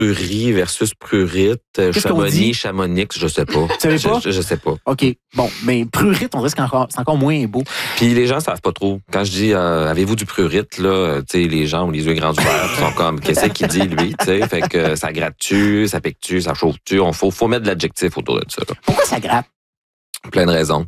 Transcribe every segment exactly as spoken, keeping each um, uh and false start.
prurie versus prurite, Chamonix, Chamonix, je sais pas. Tu savais pas? Je, je, je sais pas. OK. Bon, mais prurite, on dirait que c'est encore, c'est encore moins beau. Puis les gens savent pas trop. Quand je dis euh, avez-vous du prurite, là, tu sais, les gens ont les yeux grands ouverts, ils sont comme qu'est-ce qu'il dit lui, tu sais, fait que ça gratte-tu, ça pique-tu, ça chauffe-tu, on faut faut mettre de l'adjectif autour de ça. Là. Pourquoi ça gratte? Plein de raisons.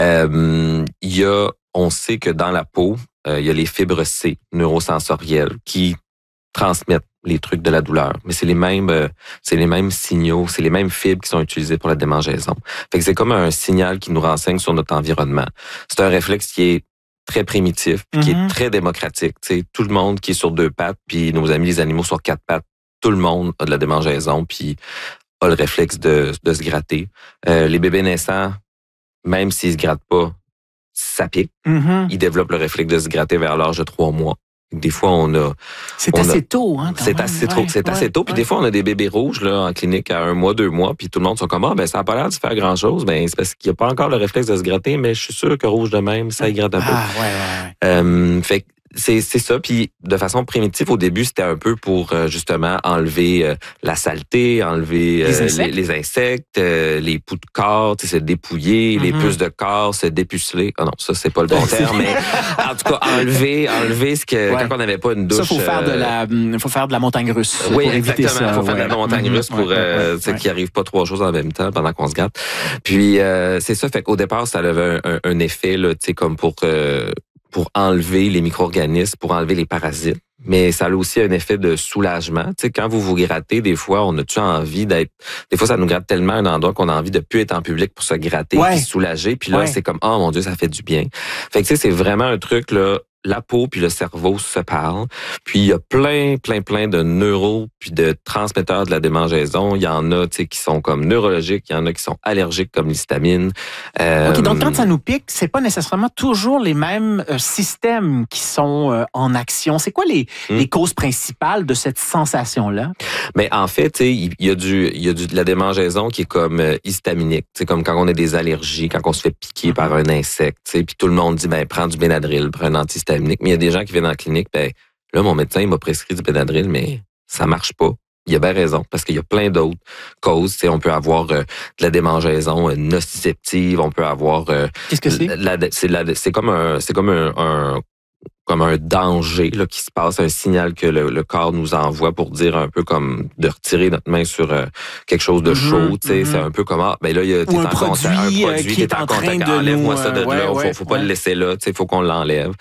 Euh, il y a, on sait que dans la peau, euh, il y a les fibres C neurosensorielles qui transmettent les trucs de la douleur. Mais c'est les mêmes, euh, c'est les mêmes signaux, c'est les mêmes fibres qui sont utilisées pour la démangeaison. Fait que c'est comme un signal qui nous renseigne sur notre environnement. C'est un réflexe qui est très primitif, puis mm-hmm. qui est très démocratique. T'sais, tout le monde qui est sur deux pattes, puis nos amis les animaux sur quatre pattes, tout le monde a de la démangeaison, puis a le réflexe de, de se gratter. Euh, les bébés naissants, même s'ils se grattent pas, ça pique. Mm-hmm. Ils développent le réflexe de se gratter vers l'âge de trois mois. Des fois, on a... C'est on assez a, tôt, hein? C'est même. assez, ouais, trop, c'est ouais, assez tôt. Puis ouais. des fois, on a des bébés rouges là en clinique à un mois, deux mois, puis tout le monde sont comme « Ah, ben ça n'a pas l'air de faire grand-chose. » Ben c'est parce qu'il n'y a pas encore le réflexe de se gratter, mais je suis sûr que rouge de même, ça y gratte un peu. Ah, ouais, ouais. Euh, fait que c'est, c'est ça. Puis de façon primitive, au début, c'était un peu pour euh, justement enlever euh, la saleté, enlever euh, les insectes, les, les, insectes euh, les poux de corps, se dépouiller, mm-hmm. les puces de corps, se dépuceler. Ah non, ça, c'est pas le bon terme, mais en tout cas, enlever, enlever ce que, ouais. quand on n'avait pas une douche. Ça, faut faire de la, faut faire de la montagne russe. Oui, pour exactement. Éviter ça. Faut faire ouais. de la montagne russe pour, ouais, euh, ouais, ouais. qu'il arrive pas trois choses en même temps pendant qu'on se gratte. Puis, euh, c'est ça. Fait qu'au départ, ça avait un, un, un effet, là, tu sais, comme pour, euh, pour enlever les micro-organismes, pour enlever les parasites. Mais ça a aussi un effet de soulagement. Tu sais, quand vous vous grattez, des fois, on a-tu envie d'être... Des fois, ça nous gratte tellement un endroit qu'on a envie de plus être en public pour se gratter ouais. puis se soulager. Puis là, ouais. c'est comme, oh mon Dieu, ça fait du bien. Fait que tu sais, c'est vraiment un truc, là, la peau puis le cerveau se parlent. Puis il y a plein, plein, plein de neuros puis de transmetteurs de la démangeaison. Il y en a, tu sais, qui sont comme neurologiques, il y en a qui sont allergiques comme l'histamine. Euh, OK, donc quand ça nous pique, c'est pas nécessairement toujours les mêmes euh, systèmes qui sont euh, en action. C'est quoi les, hmm. les causes principales de cette sensation-là? Mais en fait, tu sais, il y a du, il y a du de la démangeaison qui est comme euh, histaminique. Tu sais, comme quand on a des allergies, quand on se fait piquer mm-hmm. par un insecte. Tu sais, puis tout le monde dit, ben prends du Benadryl, prends un antihistaminique. Mais il y a des gens qui viennent en clinique, ben là, mon médecin il m'a prescrit du Benadryl, mais ça marche pas. Il a bien raison, parce qu'il y a plein d'autres causes. Tu sais, on peut avoir euh, de la démangeaison euh, nociceptive, on peut avoir... Euh, Qu'est-ce que c'est? La, c'est, la, c'est comme un... C'est comme un, un comme un danger là, qui se passe, un signal que le, le corps nous envoie pour dire un peu comme de retirer notre main sur euh, quelque chose de chaud. Mm-hmm, tu sais, mm-hmm. C'est un peu comme, ah, ben là, il y a Ou un, en produit, contact, un produit qui est en, en train de enlève-moi nous, ça de euh, là, ouais, faut, faut pas ouais. le laisser là, tu sais, faut qu'on l'enlève.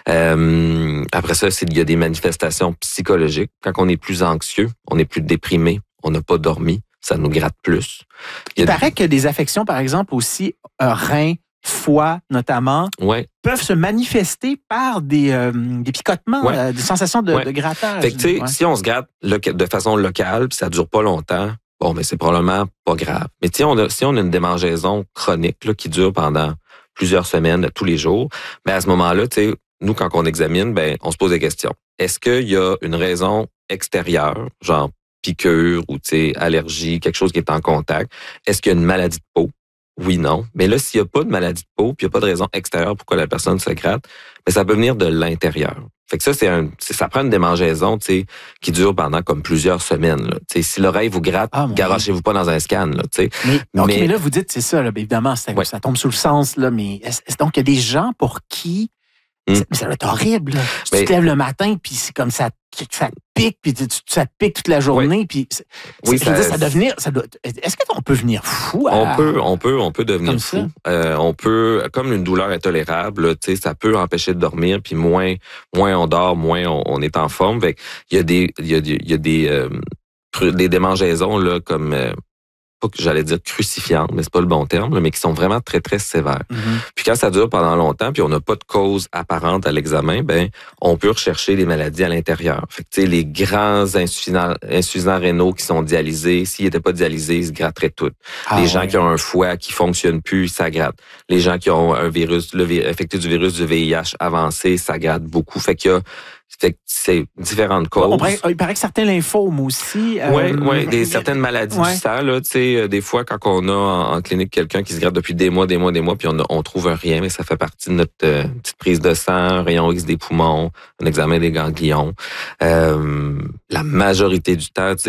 Euh, après ça, c'est, il y a des manifestations psychologiques. Quand on est plus anxieux, on est plus déprimé, on n'a pas dormi, ça nous gratte plus. Il, il paraît des... que des affections, par exemple, aussi, euh, reins, foie notamment, ouais. peuvent se manifester par des, euh, des picotements, ouais. euh, des sensations de, ouais. de grattage. Fait que, tu sais, ouais. si on se gratte de façon locale, puis ça dure pas longtemps, bon, mais c'est probablement pas grave. Mais si on a, si on a une démangeaison chronique là, qui dure pendant plusieurs semaines, tous les jours, ben à ce moment-là, tu sais, nous, quand on examine, ben on se pose des questions. Est-ce qu'il y a une raison extérieure, genre piqûre ou, tu sais, allergie, quelque chose qui est en contact? Est-ce qu'il y a une maladie de peau? Oui, non. Mais là, s'il n'y a pas de maladie de peau, puis il n'y a pas de raison extérieure pourquoi la personne se gratte, mais ça peut venir de l'intérieur. Fait que ça, c'est un, c'est, ça prend une démangeaison, tu sais, qui dure pendant comme plusieurs semaines, là. Tu sais, si l'oreille vous gratte, ah, garochez-vous pas dans un scan, là, tu sais. Mais, okay, mais, mais là, vous dites, c'est ça, là, évidemment, ça, ouais. ça tombe sous le sens, là, mais est-ce, donc, il y a des gens pour qui, mm. ça, ça va être horrible, là. Mais, tu te lèves le matin, puis c'est comme ça, ça pique, puis tu, ça te pique toute la journée, oui. Puis oui, ça, ça doit venir, ça doit, est-ce qu'on peut venir fou? À... On peut, on peut, on peut devenir comme fou. Euh, on peut, comme une douleur intolérable, tu sais, ça peut empêcher de dormir, puis moins, moins on dort, moins on, on est en forme. Fait il y a des, il y a, il y a des, euh, des démangeaisons là, comme euh, pas que j'allais dire crucifiantes, mais c'est pas le bon terme, là, mais qui sont vraiment très, très sévères. Mm-hmm. Puis quand ça dure pendant longtemps, puis on n'a pas de cause apparente à l'examen, ben on peut rechercher les maladies à l'intérieur. Fait que, tu sais, les grands insuffisants, insuffisants rénaux qui sont dialysés, s'ils n'étaient pas dialysés, ils se gratteraient tout. Ah, les ouais. gens qui ont un foie qui fonctionne plus, ça gratte. Les gens qui ont un virus, le, infecté du virus du V I H avancé, ça gratte beaucoup. Fait qu'il y a Fait que c'est différentes causes. On paraît, il paraît que certains lymphomes aussi. Oui, euh, ouais, des certaines maladies ouais. du sang. Là, tu sais, des fois, quand on a en, en clinique quelqu'un qui se gratte depuis des mois, des mois, des mois, puis on, a, on trouve rien, mais ça fait partie de notre euh, petite prise de sang, un rayon X des poumons, un examen des ganglions. Euh, la majorité du temps, tu sais,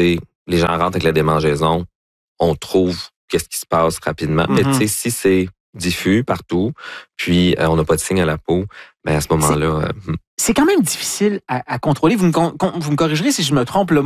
les gens rentrent avec la démangeaison, on trouve qu'est-ce qui se passe rapidement. Mm-hmm. Mais tu sais, si c'est diffus partout, puis euh, on n'a pas de signe à la peau, ben à ce moment-là... C'est, euh, c'est quand même difficile à, à contrôler. Vous me, vous me corrigerez si je me trompe, là.